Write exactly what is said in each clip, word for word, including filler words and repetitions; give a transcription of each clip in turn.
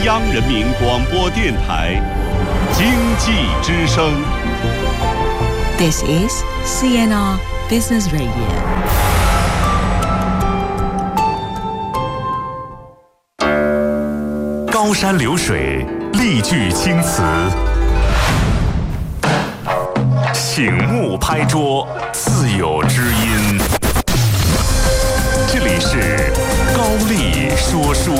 央人民广播电台经济之声。 This is C N R Business Radio。 高山流水，丽句青词，醒目拍桌，自有知音。这里是高丽说书。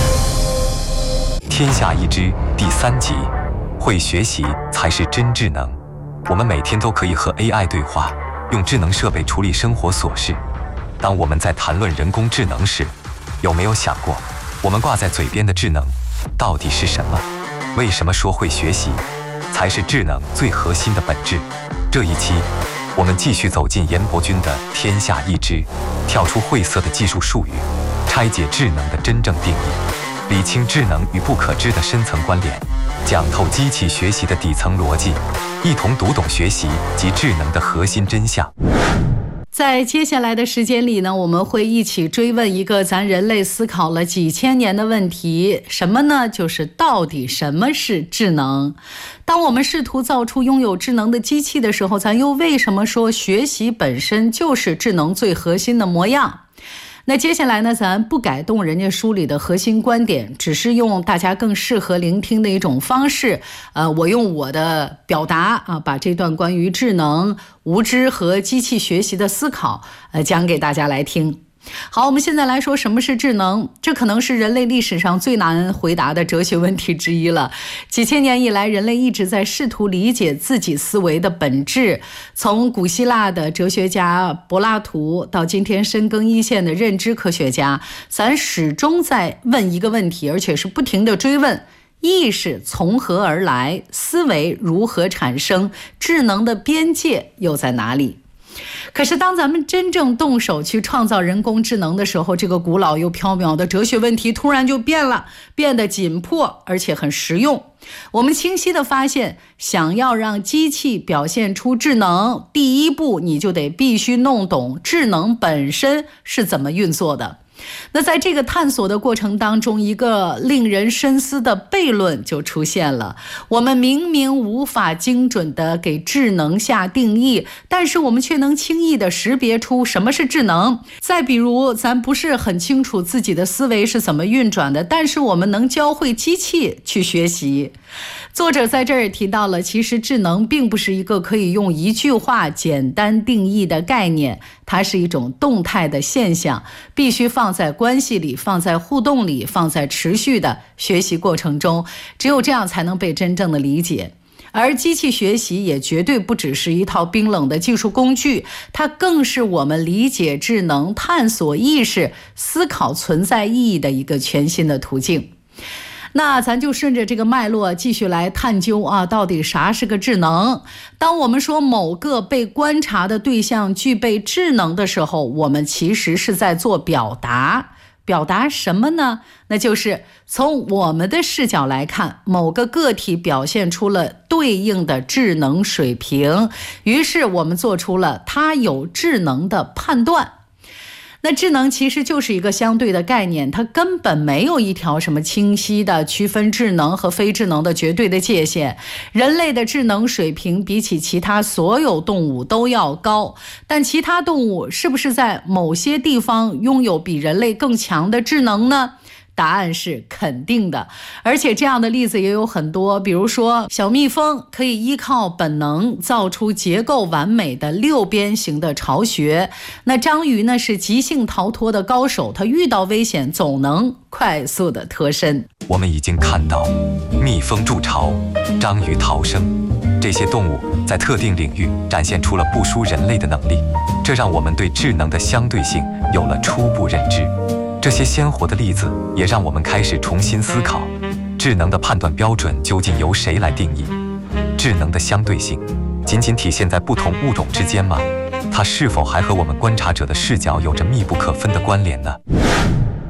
天下一知第三集，会学习才是真智能。我们每天都可以和 A I 对话，用智能设备处理生活琐事。当我们在谈论人工智能时，有没有想过，我们挂在嘴边的智能到底是什么？为什么说会学习才是智能最核心的本质？这一期，我们继续走进严伯钧的《天下一知》，跳出晦涩的技术术语，拆解智能的真正定义，理清智能与不可知的深层关联，讲透机器学习的底层逻辑，一同读懂学习及智能的核心真相。 在接下来的时间里呢，我们会一起追问一个咱人类思考了几千年的问题，什么呢？就是到底什么是智能？当我们试图造出拥有智能的机器的时候，咱又为什么说学习本身就是智能最核心的模样？那接下来呢，咱不改动人家书里的核心观点，只是用大家更适合聆听的一种方式，呃，我用我的表达啊，把这段关于智能、无知和机器学习的思考，呃，讲给大家来听。好，我们现在来说什么是智能，这可能是人类历史上最难回答的哲学问题之一了。几千年以来，人类一直在试图理解自己思维的本质，从古希腊的哲学家柏拉图到今天深耕一线的认知科学家，咱始终在问一个问题，而且是不停地追问：意识从何而来？思维如何产生？智能的边界又在哪里？可是当咱们真正动手去创造人工智能的时候，这个古老又缥缈的哲学问题突然就变了，变得紧迫而且很实用。我们清晰地发现，想要让机器表现出智能，第一步你就得必须弄懂智能本身是怎么运作的。那在这个探索的过程当中，一个令人深思的悖论就出现了。我们明明无法精准地给智能下定义，但是我们却能轻易地识别出什么是智能。再比如，咱不是很清楚自己的思维是怎么运转的，但是我们能教会机器去学习。作者在这儿提到了，其实智能并不是一个可以用一句话简单定义的概念，它是一种动态的现象，必须放在关系里，放在互动里，放在持续的学习过程中，只有这样才能被真正的理解。而机器学习也绝对不只是一套冰冷的技术工具，它更是我们理解智能、探索意识、思考存在意义的一个全新的途径。那咱就顺着这个脉络继续来探究啊，到底啥是个智能？当我们说某个被观察的对象具备智能的时候，我们其实是在做表达。表达什么呢？那就是从我们的视角来看，某个个体表现出了对应的智能水平，于是我们做出了它有智能的判断。那智能其实就是一个相对的概念，它根本没有一条什么清晰的区分智能和非智能的绝对的界限。人类的智能水平比起其他所有动物都要高，但其他动物是不是在某些地方拥有比人类更强的智能呢？答案是肯定的，而且这样的例子也有很多。比如说，小蜜蜂可以依靠本能造出结构完美的六边形的巢穴，那章鱼呢是即兴逃脱的高手，它遇到危险总能快速的脱身。 我们已经看到蜜蜂筑巢、章鱼逃生，这些动物在特定领域展现出了不输人类的能力，这让我们对智能的相对性有了初步认知。这些鲜活的例子也让我们开始重新思考，智能的判断标准究竟由谁来定义？智能的相对性仅仅体现在不同物种之间吗？它是否还和我们观察者的视角有着密不可分的关联呢？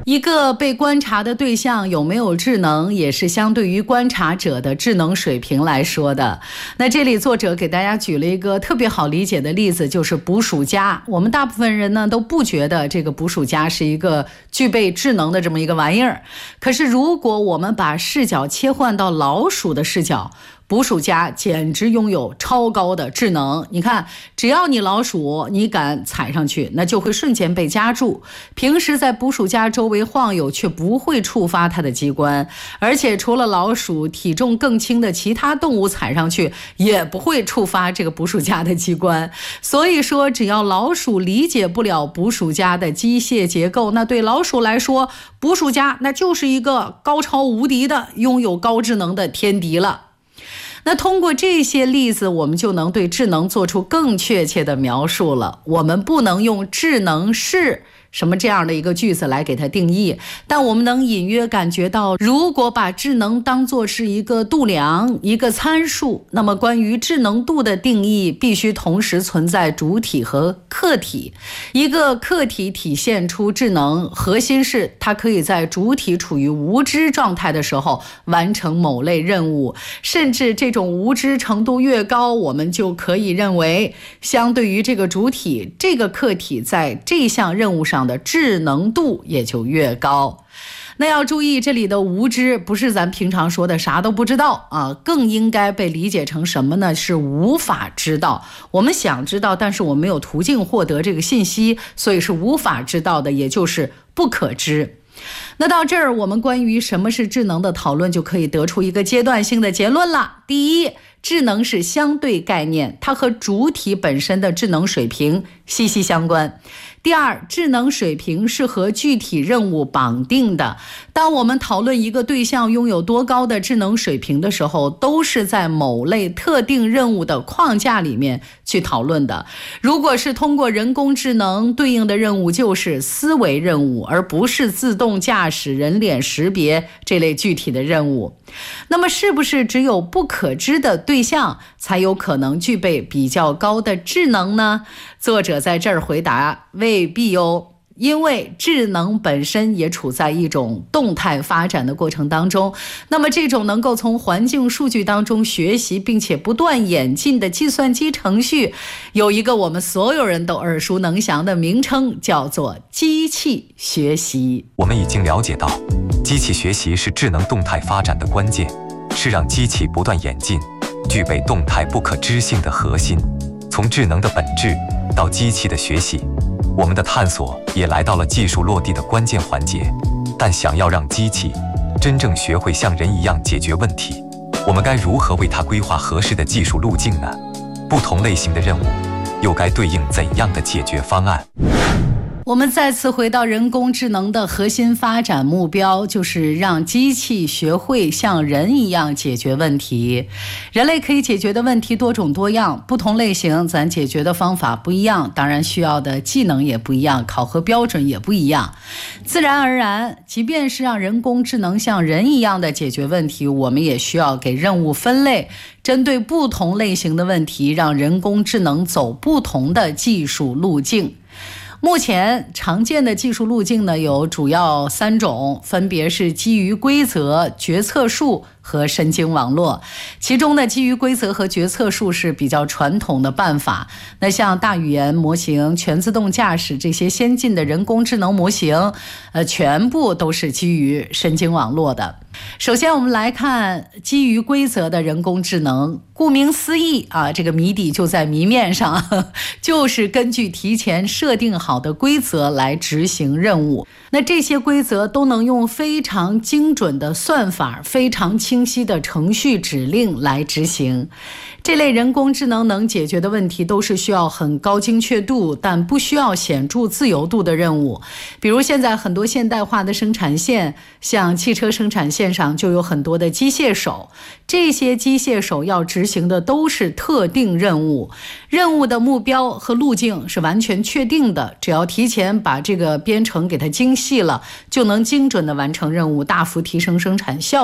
一个被观察的对象有没有智能，也是相对于观察者的智能水平来说的。那这里作者给大家举了一个特别好理解的例子，就是捕鼠夹。我们大部分人呢都不觉得这个捕鼠夹是一个具备智能的这么一个玩意儿，可是如果我们把视角切换到老鼠的视角，捕鼠夹简直拥有超高的智能。你看，只要你老鼠你敢踩上去，那就会瞬间被夹住。平时在捕鼠夹周围晃悠，却不会触发它的机关。而且除了老鼠，体重更轻的其他动物踩上去也不会触发这个捕鼠夹的机关。所以说，只要老鼠理解不了捕鼠夹的机械结构，那对老鼠来说，捕鼠夹那就是一个高超无敌的、拥有高智能的天敌了。那通过这些例子，我们就能对智能做出更确切的描述了。我们不能用智能是什么这样的一个句子来给它定义，但我们能隐约感觉到，如果把智能当作是一个度量、一个参数，那么关于智能度的定义必须同时存在主体和客体。一个客体体现出智能，核心是它可以在主体处于无知状态的时候完成某类任务，甚至这种无知程度越高，我们就可以认为，相对于这个主体，这个客体在这项任务上的智能度也就越高。那要注意，这里的无知不是咱平常说的啥都不知道啊，更应该被理解成什么呢？是无法知道。我们想知道，但是我没有途径获得这个信息，所以是无法知道的，也就是不可知。那到这儿，我们关于什么是智能的讨论就可以得出一个阶段性的结论了。第一，智能是相对概念，它和主体本身的智能水平息息相关。第二，智能水平是和具体任务绑定的。当我们讨论一个对象拥有多高的智能水平的时候，都是在某类特定任务的框架里面去讨论的。如果是通过人工智能，对应的任务就是思维任务，而不是自动驾驶、人脸识别这类具体的任务。那么是不是只有不可知的对象才有可能具备比较高的智能呢？作者在这儿回答，未必哦。因为智能本身也处在一种动态发展的过程当中，那么这种能够从环境数据当中学习并且不断演进的计算机程序，有一个我们所有人都耳熟能详的名称，叫做机器学习。 我们已经了解到，机器学习是智能动态发展的关键，是让机器不断演进，具备动态不可知性的核心。从智能的本质到机器的学习，我们的探索也来到了技术落地的关键环节。但想要让机器真正学会像人一样解决问题，我们该如何为它规划合适的技术路径呢？不同类型的任务又该对应怎样的解决方案？ 我们再次回到人工智能的核心发展目标，就是让机器学会像人一样解决问题。人类可以解决的问题多种多样，不同类型咱解决的方法不一样，当然需要的技能也不一样，考核标准也不一样。自然而然，即便是让人工智能像人一样的解决问题，我们也需要给任务分类，针对不同类型的问题，让人工智能走不同的技术路径。目前常见的技术路径呢，有主要三种，分别是基于规则、决策树和神经网络。其中呢，基于规则和决策树是比较传统的办法。那像大语言模型、全自动驾驶这些先进的人工智能模型，呃，全部都是基于神经网络的。首先我们来看基于规则的人工智能，顾名思义啊，这个谜底就在谜面上，呵呵，就是根据提前设定好的规则来执行任务。那这些规则都能用非常精准的算法、非常清晰的程序指令来执行。这类人工智能能解决的问题都是需要很高精确度，但不需要显著自由度的任务。比如现在很多现代化的生产线，像汽车生产线上就有很多的机械手，这些机械手要执行的都是特定任务，任务的目标和路径是完全确定的，只要提前把这个编程给它精细了，就能精准地完成任务，大幅提升生产效率。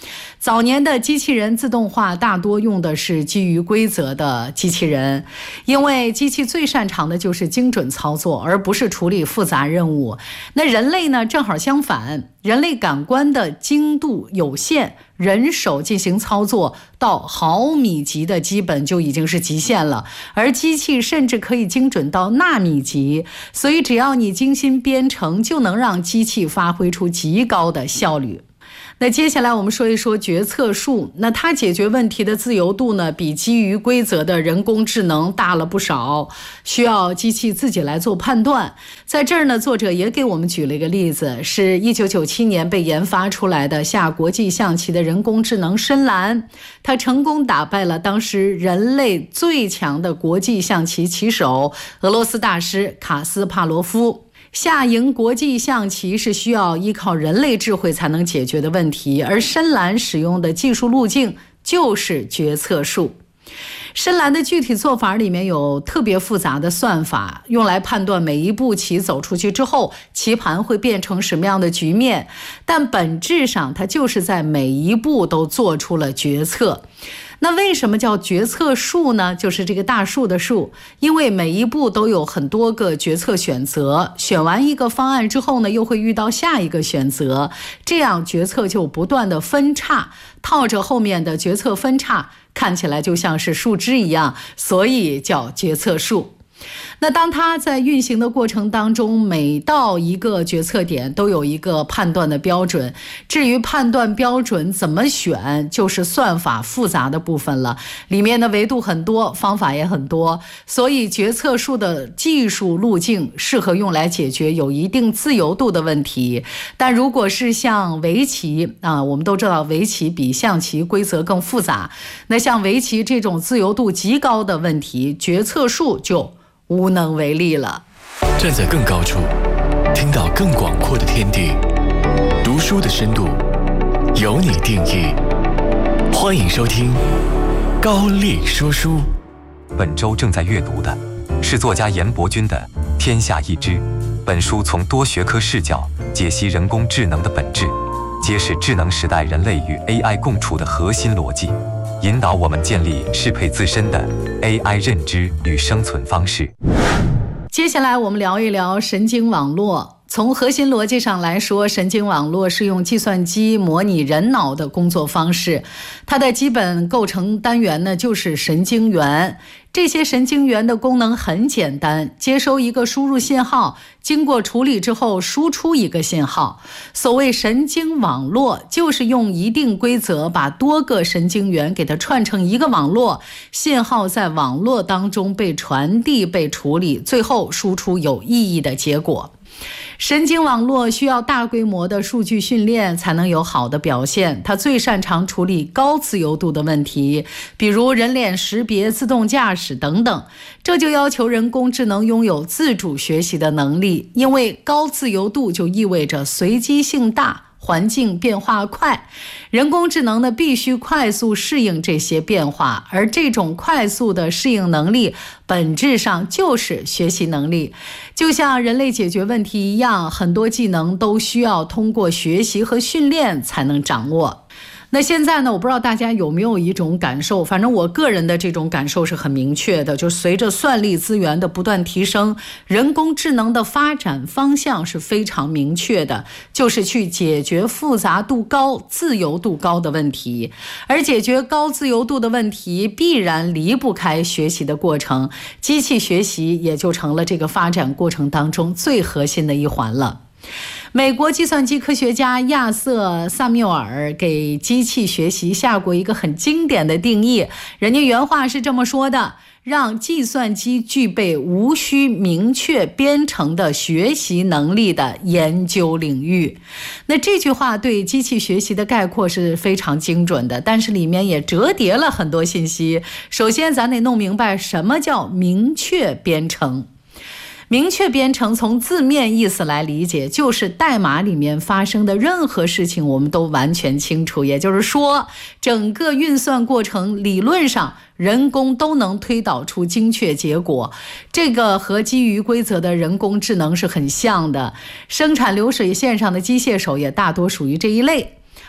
早年的机器人自动化大多用的是基于规则的机器人，因为机器最擅长的就是精准操作，而不是处理复杂任务。那人类呢，正好相反，人类感官的精度有限，人手进行操作到毫米级的基本就已经是极限了，而机器甚至可以精准到纳米级，所以只要你精心编程，就能让机器发挥出极高的效率。那接下来我们说一说决策树，那它解决问题的自由度呢，比基于规则的人工智能大了不少，需要机器自己来做判断。在这儿呢，作者也给我们举了一个例子，是一九九七年被研发出来的下国际象棋的人工智能深蓝，它成功打败了当时人类最强的国际象棋棋手俄罗斯大师卡斯帕罗夫。下赢国际象棋是需要依靠人类智慧才能解决的问题，而深蓝使用的技术路径就是决策树。深蓝的具体做法里面有特别复杂的算法，用来判断每一步棋走出去之后，棋盘会变成什么样的局面，但本质上它就是在每一步都做出了决策。那为什么叫决策树呢？就是这个大树的树，因为每一步都有很多个决策选择，选完一个方案之后呢，又会遇到下一个选择，这样决策就不断的分叉，套着后面的决策分叉，看起来就像是树枝一样，所以叫决策树。那当它在运行的过程当中，每到一个决策点都有一个判断的标准，至于判断标准怎么选，就是算法复杂的部分了，里面的维度很多，方法也很多，所以决策树的技术路径适合用来解决有一定自由度的问题。但如果是像围棋啊，我们都知道围棋比象棋规则更复杂，那像围棋这种自由度极高的问题，决策树就无能为力了。 站在更高处，听到更广阔的天地，读书的深度由你定义。欢迎收听高丽说书。 本周正在阅读的是作家严伯钧的《天下一知》。本书从多学科视角解析人工智能的本质，揭示智能时代人类与 A I 共处的核心逻辑，引导我们建立适配自身的 A I 认知与生存方式。 接下来我们聊一聊神经网络。从核心逻辑上来说，神经网络是用计算机模拟人脑的工作方式，它的基本构成单元呢就是神经元。这些神经元的功能很简单，接收一个输入信号，经过处理之后输出一个信号。所谓神经网络，就是用一定规则把多个神经元给它串成一个网络，信号在网络当中被传递、被处理，最后输出有意义的结果。神经网络需要大规模的数据训练才能有好的表现，它最擅长处理高自由度的问题，比如人脸识别、自动驾驶等等。这就要求人工智能拥有自主学习的能力，因为高自由度就意味着随机性大，环境变化快，人工智能呢必须快速适应这些变化，而这种快速的适应能力本质上就是学习能力。就像人类解决问题一样，很多技能都需要通过学习和训练才能掌握。那现在呢，我不知道大家有没有一种感受，反正我个人的这种感受是很明确的，就随着算力资源的不断提升，人工智能的发展方向是非常明确的，就是去解决复杂度高、自由度高的问题。而解决高自由度的问题，必然离不开学习的过程，机器学习也就成了这个发展过程当中最核心的一环了。美国计算机科学家亚瑟·萨缪尔给机器学习下过一个很经典的定义，人家原话是这么说的：让计算机具备无需明确编程的学习能力的研究领域。那这句话对机器学习的概括是非常精准的，但是里面也折叠了很多信息。首先咱得弄明白什么叫明确编程。明确编程从字面意思来理解，就是代码里面发生的任何事情我们都完全清楚，也就是说整个运算过程理论上人工都能推导出精确结果。这个和基于规则的人工智能是很像的，生产流水线上的机械手也大多属于这一类。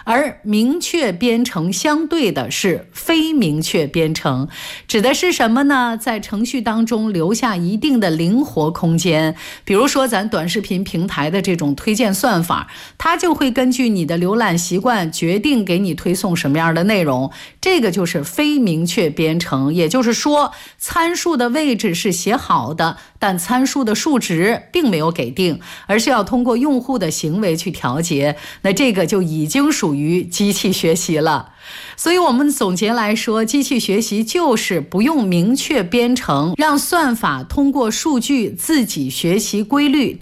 而明确编程相对的是非明确编程，指的是什么呢？在程序当中留下一定的灵活空间，比如说咱短视频平台的这种推荐算法，它就会根据你的浏览习惯决定给你推送什么样的内容，这个就是非明确编程。也就是说，参数的位置是写好的，但参数的数值并没有给定，而是要通过用户的行为去调节，那这个就已经属于机器学习了。所以我们总结来说，机器学习就是不用明确编程，让算法通过数据自己学习规律，